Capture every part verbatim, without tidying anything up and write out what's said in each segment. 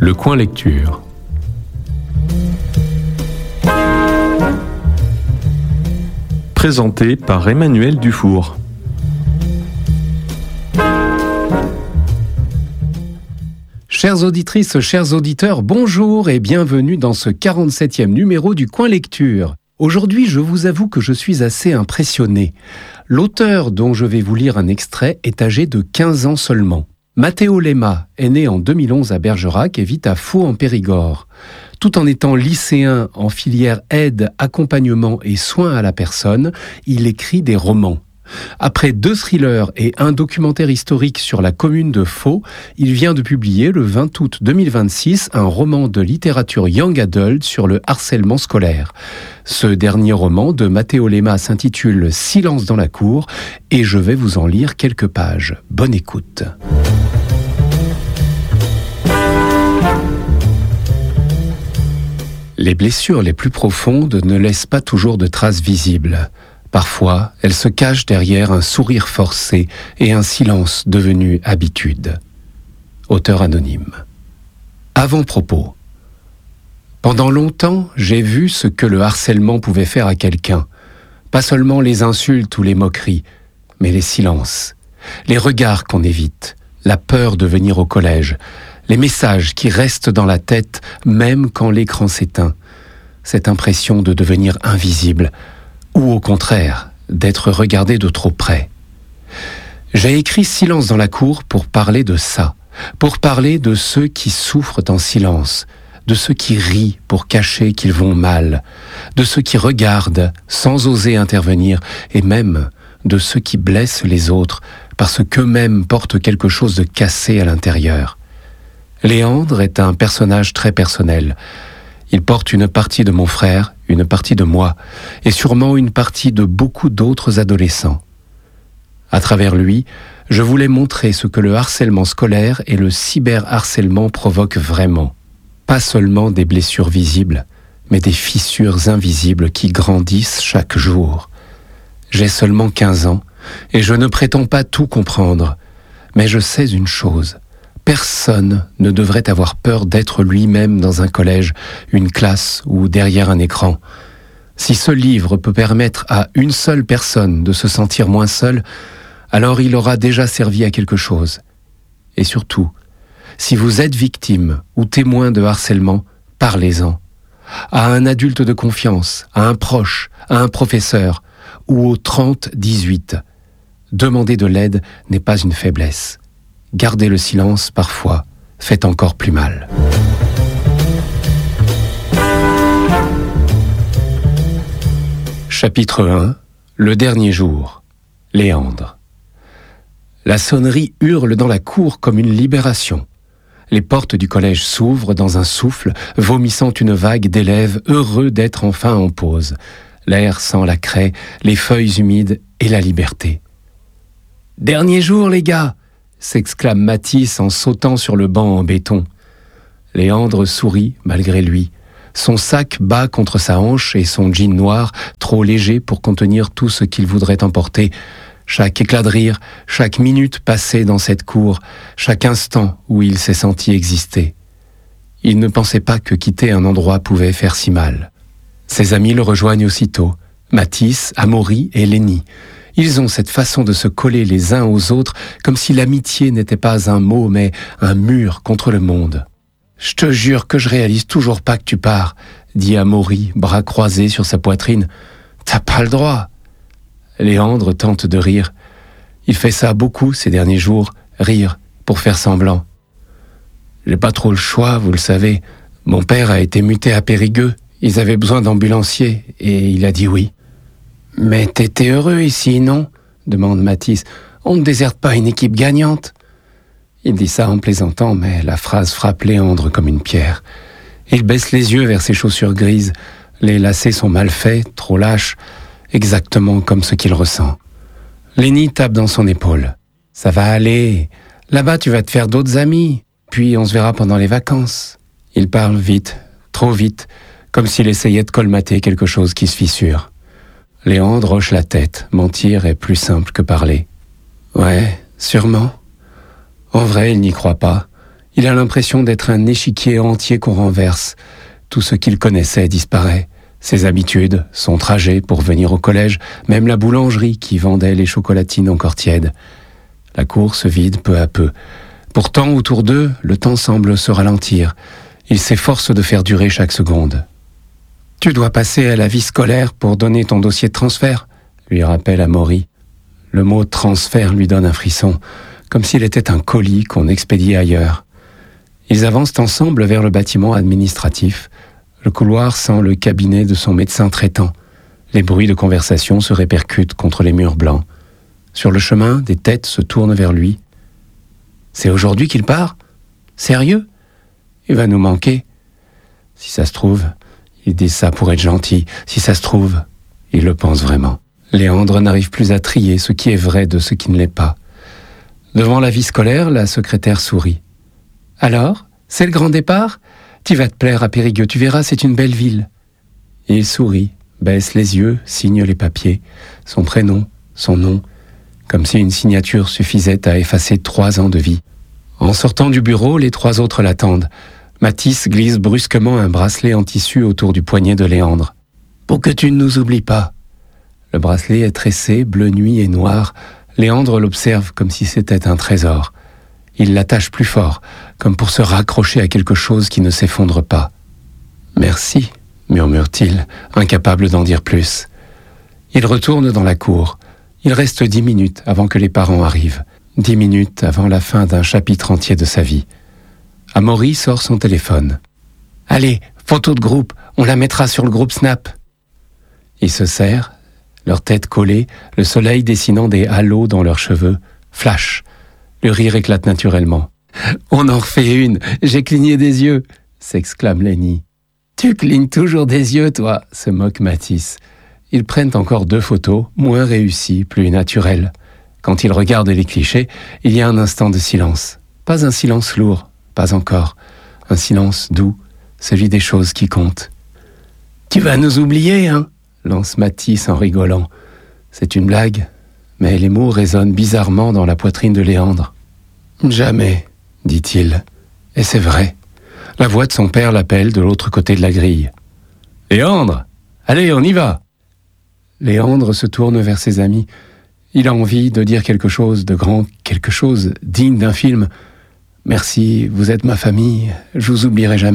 Le coin lecture. Présenté par Emmanuel Dufour. Chères auditrices, chers auditeurs, bonjour et bienvenue dans ce quarante-septième numéro du Coin Lecture. Aujourd'hui, je vous avoue que je suis assez impressionné. L'auteur dont je vais vous lire un extrait est âgé de quinze ans seulement. Matteo Lema est né en deux mille onze à Bergerac et vit à Faux en Périgord. Tout en étant lycéen en filière aide, accompagnement et soins à la personne, il écrit des romans. Après deux thrillers et un documentaire historique sur la commune de Faux, il vient de publier le vingt août deux mille vingt-six un roman de littérature young adult sur le harcèlement scolaire. Ce dernier roman de Matteo Lema s'intitule « Silence dans la cour » et je vais vous en lire quelques pages. Bonne écoute. Les blessures les plus profondes ne laissent pas toujours de traces visibles. Parfois, elles se cachent derrière un sourire forcé et un silence devenu habitude. Auteur anonyme. Avant-propos. Pendant longtemps, j'ai vu ce que le harcèlement pouvait faire à quelqu'un. Pas seulement les insultes ou les moqueries, mais les silences, les regards qu'on évite, la peur de venir au collège, les messages qui restent dans la tête même quand l'écran s'éteint, cette impression de devenir invisible, ou au contraire, d'être regardé de trop près. J'ai écrit Silence dans la cour pour parler de ça, pour parler de ceux qui souffrent en silence, de ceux qui rient pour cacher qu'ils vont mal, de ceux qui regardent sans oser intervenir, et même de ceux qui blessent les autres parce qu'eux-mêmes portent quelque chose de cassé à l'intérieur. Léandre est un personnage très personnel. Il porte une partie de mon frère, une partie de moi, et sûrement une partie de beaucoup d'autres adolescents. À travers lui, je voulais montrer ce que le harcèlement scolaire et le cyberharcèlement provoquent vraiment. Pas seulement des blessures visibles, mais des fissures invisibles qui grandissent chaque jour. J'ai seulement quinze ans, et je ne prétends pas tout comprendre, mais je sais une chose. Personne ne devrait avoir peur d'être lui-même dans un collège, une classe ou derrière un écran. Si ce livre peut permettre à une seule personne de se sentir moins seule, alors il aura déjà servi à quelque chose. Et surtout, si vous êtes victime ou témoin de harcèlement, parlez-en. À un adulte de confiance, à un proche, à un professeur ou au trente dix-huit. Demander de l'aide n'est pas une faiblesse. Garder le silence, parfois, fait encore plus mal. Chapitre un. Le dernier jour. Léandre. La sonnerie hurle dans la cour comme une libération. Les portes du collège s'ouvrent dans un souffle, vomissant une vague d'élèves heureux d'être enfin en pause. L'air sent la craie, les feuilles humides et la liberté. « Dernier jour, les gars !» s'exclame Mathis en sautant sur le banc en béton. Léandre sourit malgré lui. Son sac bat contre sa hanche et son jean noir, trop léger pour contenir tout ce qu'il voudrait emporter. Chaque éclat de rire, chaque minute passée dans cette cour, chaque instant où il s'est senti exister. Il ne pensait pas que quitter un endroit pouvait faire si mal. Ses amis le rejoignent aussitôt, Mathis, Amaury et Lenny. Ils ont cette façon de se coller les uns aux autres comme si l'amitié n'était pas un mot mais un mur contre le monde. « Je te jure que je réalise toujours pas que tu pars », dit Amaury, bras croisés sur sa poitrine. « T'as pas le droit !» Léandre tente de rire. Il fait ça beaucoup ces derniers jours, rire pour faire semblant. « J'ai pas trop le choix, vous le savez. Mon père a été muté à Périgueux. Ils avaient besoin d'ambulanciers et il a dit oui. » « Mais t'étais heureux ici, non ?» demande Mathis. « On ne déserte pas une équipe gagnante ?» Il dit ça en plaisantant, mais la phrase frappe Léandre comme une pierre. Il baisse les yeux vers ses chaussures grises. Les lacets sont mal faits, trop lâches, exactement comme ce qu'il ressent. Lenny tape dans son épaule. « Ça va aller. Là-bas, tu vas te faire d'autres amis. Puis on se verra pendant les vacances. » Il parle vite, trop vite, comme s'il essayait de colmater quelque chose qui se fissure. Léandre hoche la tête. Mentir est plus simple que parler. « Ouais, sûrement. » En vrai, il n'y croit pas. Il a l'impression d'être un échiquier entier qu'on renverse. Tout ce qu'il connaissait disparaît. Ses habitudes, son trajet pour venir au collège, même la boulangerie qui vendait les chocolatines encore tièdes. La cour se vide peu à peu. Pourtant, autour d'eux, le temps semble se ralentir. Il s'efforce de faire durer chaque seconde. « Tu dois passer à la vie scolaire pour donner ton dossier de transfert », lui rappelle Amaury. Le mot « transfert » lui donne un frisson, comme s'il était un colis qu'on expédiait ailleurs. Ils avancent ensemble vers le bâtiment administratif. Le couloir sent le cabinet de son médecin traitant. Les bruits de conversation se répercutent contre les murs blancs. Sur le chemin, des têtes se tournent vers lui. « C'est aujourd'hui qu'il part ? Sérieux ? Il va nous manquer. Si ça se trouve, il dit ça pour être gentil. Si ça se trouve, il le pense vraiment. » Léandre n'arrive plus à trier ce qui est vrai de ce qui ne l'est pas. Devant la vie scolaire, la secrétaire sourit. « Alors, c'est le grand départ ? Tu vas te plaire à Périgueux, tu verras, c'est une belle ville. » Il sourit, baisse les yeux, signe les papiers, son prénom, son nom, comme si une signature suffisait à effacer trois ans de vie. En sortant du bureau, les trois autres l'attendent. Mathis glisse brusquement un bracelet en tissu autour du poignet de Léandre. « Pour que tu ne nous oublies pas. » Le bracelet est tressé, bleu nuit et noir. Léandre l'observe comme si c'était un trésor. Il l'attache plus fort, comme pour se raccrocher à quelque chose qui ne s'effondre pas. « Merci », murmure-t-il, incapable d'en dire plus. Il retourne dans la cour. Il reste dix minutes avant que les parents arrivent. Dix minutes avant la fin d'un chapitre entier de sa vie. Amaury sort son téléphone. « Allez, photo de groupe, on la mettra sur le groupe Snap. » Ils se serrent, leurs têtes collées, le soleil dessinant des halos dans leurs cheveux. Flash. Le rire éclate naturellement. « On en refait une, j'ai cligné des yeux !» s'exclame Lenny. « Tu clignes toujours des yeux, toi !» se moque Mathis. Ils prennent encore deux photos, moins réussies, plus naturelles. Quand ils regardent les clichés, il y a un instant de silence. Pas un silence lourd, pas encore. Un silence doux, celui des choses qui comptent. « Tu vas nous oublier, hein ?» lance Mathis en rigolant. C'est une blague, mais les mots résonnent bizarrement dans la poitrine de Léandre. « Jamais, dit-il. Et c'est vrai. La voix de son père l'appelle de l'autre côté de la grille. « Léandre, allez, on y va !» Léandre se tourne vers ses amis. Il a envie de dire quelque chose de grand, quelque chose digne d'un film. « Merci, vous êtes ma famille, je vous oublierai jamais. »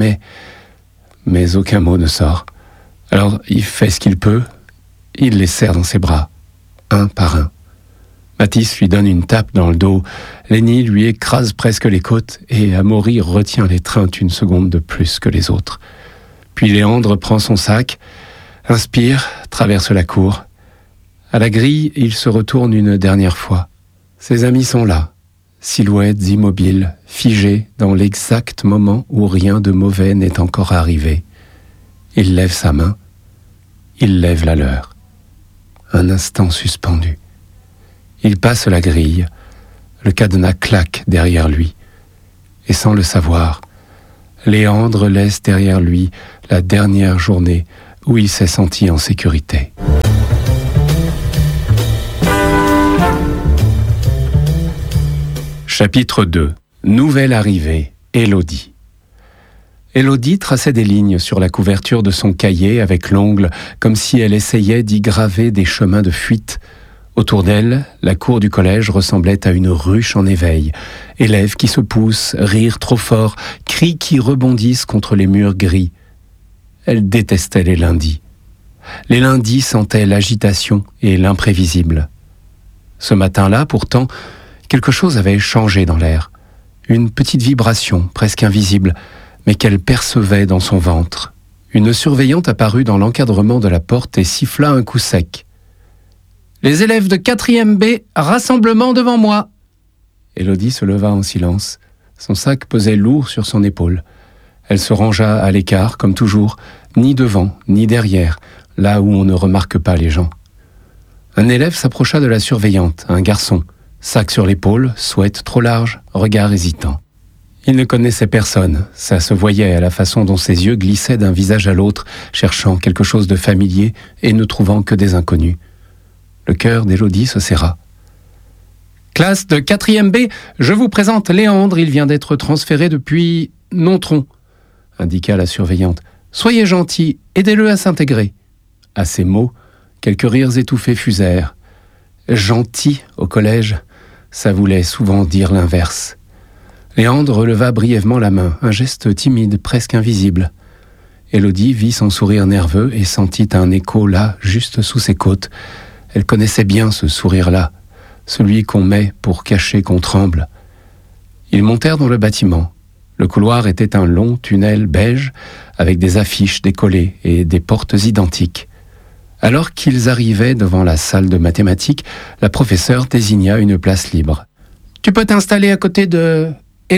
Mais aucun mot ne sort. Alors il fait ce qu'il peut, il les serre dans ses bras, un par un. Mathis lui donne une tape dans le dos, Lenny lui écrase presque les côtes et Amaury retient l'étreinte une seconde de plus que les autres. Puis Léandre prend son sac, inspire, traverse la cour. À la grille, il se retourne une dernière fois. Ses amis sont là, silhouettes immobiles, figées dans l'exact moment où rien de mauvais n'est encore arrivé. Il lève sa main, il lève la leur. Un instant suspendu. Il passe la grille, le cadenas claque derrière lui. Et sans le savoir, Léandre laisse derrière lui la dernière journée où il s'est senti en sécurité. Chapitre deux. Nouvelle arrivée, Élodie. Élodie traçait des lignes sur la couverture de son cahier avec l'ongle, comme si elle essayait d'y graver des chemins de fuite. Autour d'elle, la cour du collège ressemblait à une ruche en éveil. Élèves qui se poussent, rires trop fort, cris qui rebondissent contre les murs gris. Elle détestait les lundis. Les lundis sentaient l'agitation et l'imprévisible. Ce matin-là, pourtant, quelque chose avait changé dans l'air. Une petite vibration, presque invisible, mais qu'elle percevait dans son ventre. Une surveillante apparut dans l'encadrement de la porte et siffla un coup sec. « Les élèves de quatrième B, rassemblement devant moi !» Élodie se leva en silence. Son sac pesait lourd sur son épaule. Elle se rangea à l'écart, comme toujours, ni devant, ni derrière, là où on ne remarque pas les gens. Un élève s'approcha de la surveillante, un garçon. Sac sur l'épaule, souette trop large, regard hésitant. Il ne connaissait personne, ça se voyait à la façon dont ses yeux glissaient d'un visage à l'autre, cherchant quelque chose de familier et ne trouvant que des inconnus. Le cœur d'Élodie se serra. « Classe de quatrième B, je vous présente Léandre, il vient d'être transféré depuis Nontron, indiqua la surveillante. Soyez gentil, aidez-le à s'intégrer. À ces mots, quelques rires étouffés fusèrent. Gentil au collège, ça voulait souvent dire l'inverse. Léandre releva brièvement la main, un geste timide, presque invisible. Élodie vit son sourire nerveux et sentit un écho là, juste sous ses côtes. Elle connaissait bien ce sourire-là, celui qu'on met pour cacher qu'on tremble. Ils montèrent dans le bâtiment. Le couloir était un long tunnel beige avec des affiches décollées et des portes identiques. Alors qu'ils arrivaient devant la salle de mathématiques, la professeure désigna une place libre. « Tu peux t'installer à côté de Élodie. »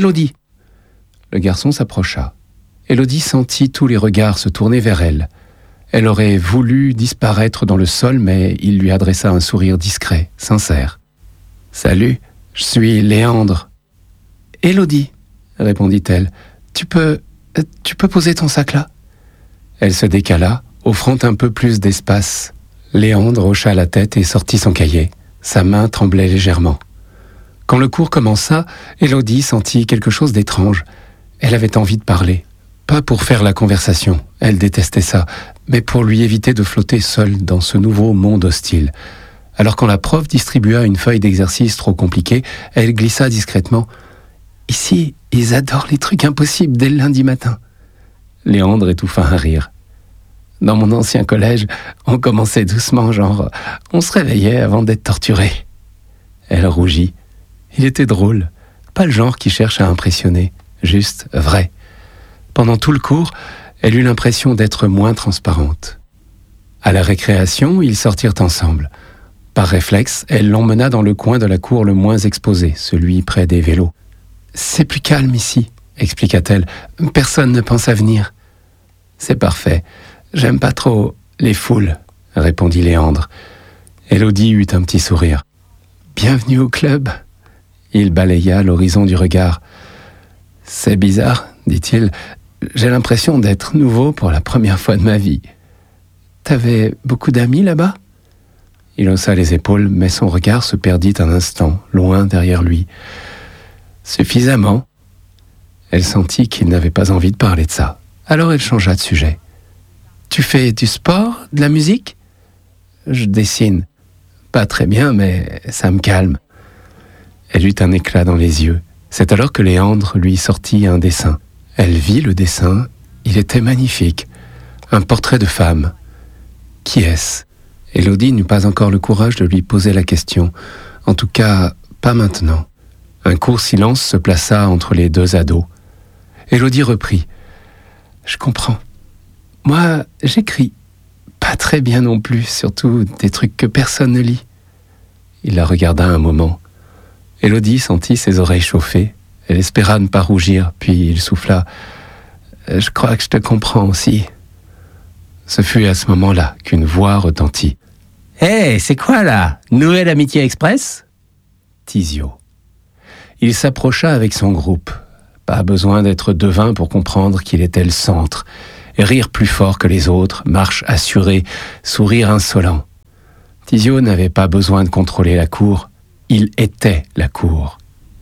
Le garçon s'approcha. Élodie sentit tous les regards se tourner vers elle. Elle aurait voulu disparaître dans le sol, mais il lui adressa un sourire discret, sincère. « Salut, je suis Léandre. »« Élodie, » répondit-elle, « tu peux, tu peux poser ton sac là ?» Elle se décala, offrant un peu plus d'espace. Léandre hocha la tête et sortit son cahier. Sa main tremblait légèrement. Quand le cours commença, Élodie sentit quelque chose d'étrange. Elle avait envie de parler. Pas pour faire la conversation, elle détestait ça, mais pour lui éviter de flotter seule dans ce nouveau monde hostile. Alors quand la prof distribua une feuille d'exercice trop compliquée, elle glissa discrètement. « Ici, ils adorent les trucs impossibles dès le lundi matin. » Léandre étouffa un rire. Dans mon ancien collège, on commençait doucement, genre, on se réveillait avant d'être torturé. Elle rougit. Il était drôle, pas le genre qui cherche à impressionner, juste vrai. Pendant tout le cours, elle eut l'impression d'être moins transparente. À la récréation, ils sortirent ensemble. Par réflexe, elle l'emmena dans le coin de la cour le moins exposé, celui près des vélos. « C'est plus calme ici, » expliqua-t-elle. « Personne ne pense à venir. »« C'est parfait. J'aime pas trop les foules, » répondit Léandre. Élodie eut un petit sourire. « Bienvenue au club. » Il balaya l'horizon du regard. « C'est bizarre, » dit-il. « J'ai l'impression d'être nouveau pour la première fois de ma vie. T'avais beaucoup d'amis là-bas ?» Il haussa les épaules, mais son regard se perdit un instant, loin derrière lui. « Suffisamment. » Elle sentit qu'il n'avait pas envie de parler de ça. Alors elle changea de sujet. « Tu fais du sport, de la musique ?»« Je dessine. Pas très bien, mais ça me calme. » Elle eut un éclat dans les yeux. C'est alors que Léandre lui sortit un dessin. Elle vit le dessin. Il était magnifique. Un portrait de femme. Qui est-ce ? Élodie n'eut pas encore le courage de lui poser la question. En tout cas, pas maintenant. Un court silence se plaça entre les deux ados. Élodie reprit. « Je comprends. Moi, j'écris. Pas très bien non plus, surtout des trucs que personne ne lit. » Il la regarda un moment. Élodie sentit ses oreilles chauffer. Elle espéra ne pas rougir, puis il souffla. « Je crois que je te comprends aussi. » Ce fut à ce moment-là qu'une voix retentit. « Hé, hey, c'est quoi là ? Nouvelle Amitié Express ?» Tizio. Il s'approcha avec son groupe. Pas besoin d'être devin pour comprendre qu'il était le centre. Rire plus fort que les autres, marche assurée, sourire insolent. Tizio n'avait pas besoin de contrôler la cour. Il était la cour. « Salut !»